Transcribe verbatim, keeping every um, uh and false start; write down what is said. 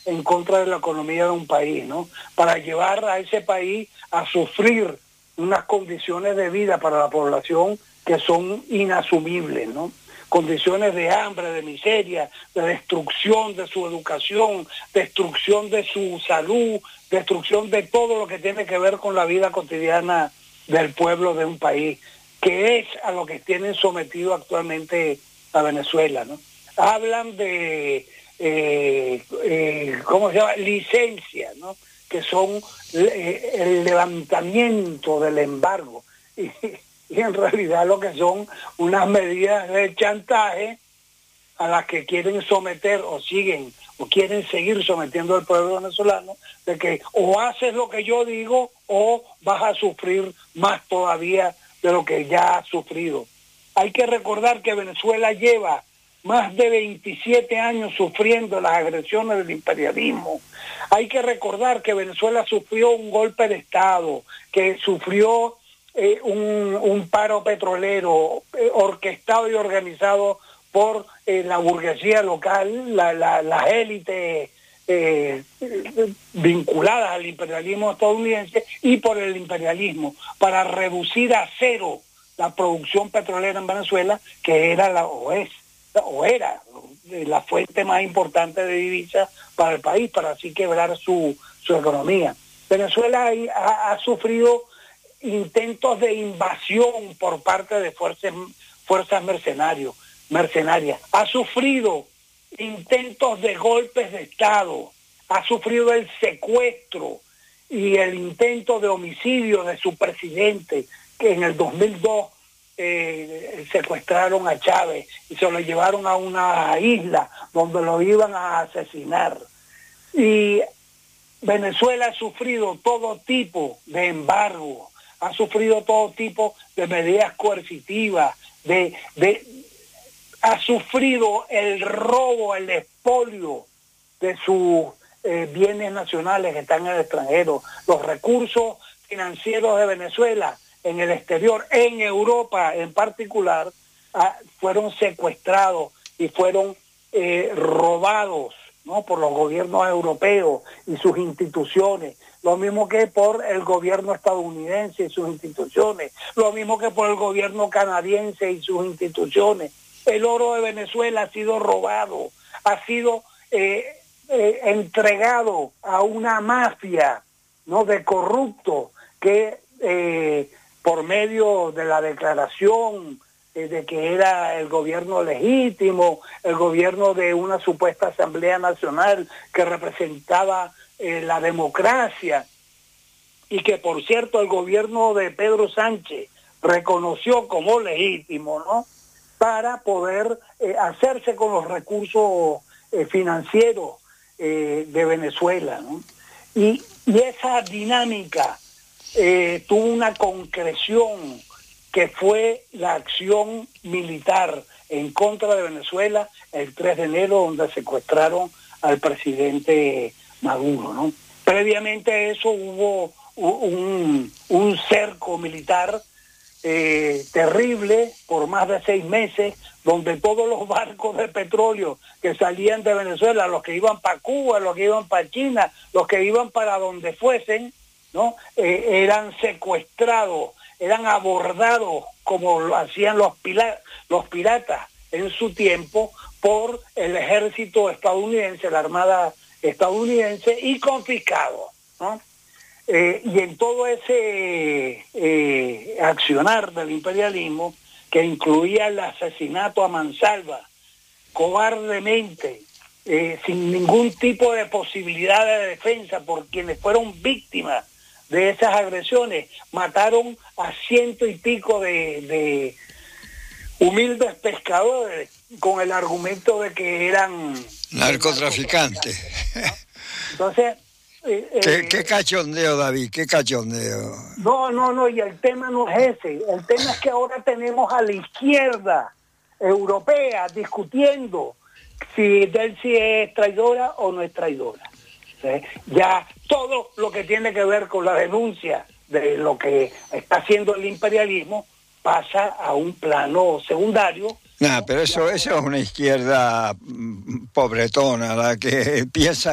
en contra de la economía de un país, ¿no? Para llevar a ese país a sufrir unas condiciones de vida para la población que son inasumibles, ¿no? Condiciones de hambre, de miseria, de destrucción de su educación, destrucción de su salud, destrucción de todo lo que tiene que ver con la vida cotidiana del pueblo de un país, que es a lo que tienen sometido actualmente a Venezuela, ¿no? Hablan de, eh, eh, ¿cómo se llama?, licencias, ¿no?, que son eh, el levantamiento del embargo, y, y en realidad lo que son unas medidas de chantaje a las que quieren someter o siguen o quieren seguir sometiendo al pueblo venezolano, de que o haces lo que yo digo o vas a sufrir más todavía de lo que ya ha sufrido. Hay que recordar que Venezuela lleva más de veintisiete años sufriendo las agresiones del imperialismo. Hay que recordar que Venezuela sufrió un golpe de Estado, que sufrió eh, un, un paro petrolero eh, orquestado y organizado por eh, la burguesía local, la, la, las élites eh, vinculadas al imperialismo estadounidense y por el imperialismo, para reducir a cero la producción petrolera en Venezuela, que era la o es o era la fuente más importante de divisas para el país, para así quebrar su, su economía. Venezuela ha, ha sufrido intentos de invasión por parte de fuerzas, fuerzas mercenarios, mercenarias. Ha sufrido intentos de golpes de Estado, ha sufrido el secuestro y el intento de homicidio de su presidente, que en el dos mil dos eh, secuestraron a Chávez y se lo llevaron a una isla donde lo iban a asesinar. Y Venezuela ha sufrido todo tipo de embargo, ha sufrido todo tipo de medidas coercitivas, de, de, ha sufrido el robo, el expolio de sus eh, bienes nacionales que están en el extranjero, los recursos financieros de Venezuela en el exterior, en Europa en particular, ah, fueron secuestrados y fueron eh, robados, ¿no?, por los gobiernos europeos y sus instituciones, lo mismo que por el gobierno estadounidense y sus instituciones, lo mismo que por el gobierno canadiense y sus instituciones. El oro de Venezuela ha sido robado, ha sido eh, eh, entregado a una mafia, ¿no?, de corruptos que eh, por medio de la declaración eh, de que era el gobierno legítimo, el gobierno de una supuesta Asamblea Nacional que representaba eh, la democracia, y que por cierto el gobierno de Pedro Sánchez reconoció como legítimo, ¿no?, para poder eh, hacerse con los recursos eh, financieros eh, de Venezuela, ¿no? Y, y esa dinámica eh, tuvo una concreción que fue la acción militar en contra de Venezuela el tres de enero, donde secuestraron al presidente Maduro, ¿no? Previamente a eso hubo un, un cerco militar Eh, terrible por más de seis meses, donde todos los barcos de petróleo que salían de Venezuela, los que iban para Cuba, los que iban para China, los que iban para donde fuesen, ¿no?, eh, eran secuestrados, eran abordados como lo hacían los, pila- los piratas en su tiempo por el ejército estadounidense, la armada estadounidense, y confiscados, ¿no? Eh, y en todo ese eh, accionar del imperialismo, que incluía el asesinato a mansalva, cobardemente, eh, sin ningún tipo de posibilidad de defensa por quienes fueron víctimas de esas agresiones, mataron a ciento y pico de, de humildes pescadores con el argumento de que eran narcotraficantes, ¿no? Entonces, Eh, ¿Qué, eh, qué cachondeo, David, qué cachondeo. No, no, no, y el tema no es ese. El tema es que ahora tenemos a la izquierda europea discutiendo si Delcy es traidora o no es traidora. ¿Sí? Ya todo lo que tiene que ver con la denuncia de lo que está haciendo el imperialismo pasa a un plano secundario. Nah, pero eso, eso es una izquierda pobretona, la que piensa